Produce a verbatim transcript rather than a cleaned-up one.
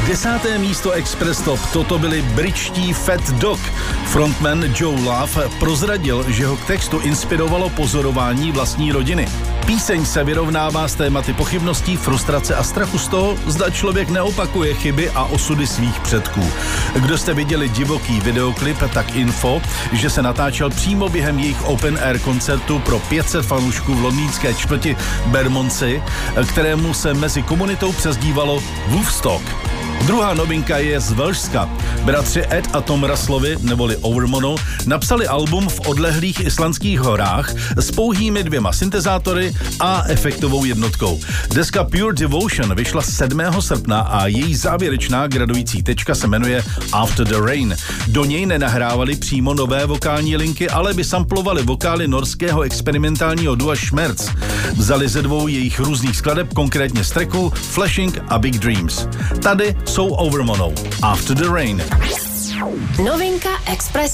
Desáté místo Express Top, toto byli britští Fat Dog. Frontman Joe Love prozradil, že ho k textu inspirovalo pozorování vlastní rodiny. Píseň se vyrovnává s tématy pochybností, frustrace a strachu z toho, zda člověk neopakuje chyby a osudy svých předků. Kdo jste viděli divoký videoklip, tak info, že se natáčel přímo během jejich open air koncertu pro pět set fanoušků v londýnské čtvrti Bermondsey, kterému se mezi komunitou přezdívalo Woofstock. Druhá novinka je z Velšska. Bratři Ed a Tom Russellovi, neboli Overmono, napsali album v odlehlých islandských horách s pouhými dvěma syntezátory a efektovou jednotkou. Deska Pure Devotion vyšla sedmého srpna a její závěrečná gradující tečka se jmenuje After the Rain. Do něj nenahrávali přímo nové vokální linky, ale by samplovali vokály norského experimentálního dua Schmerz. Vzali ze dvou jejich různých skladeb, konkrétně z tracků Flashing a Big Dreams. Tady jsou Overmono, After the Rain. Novinka Express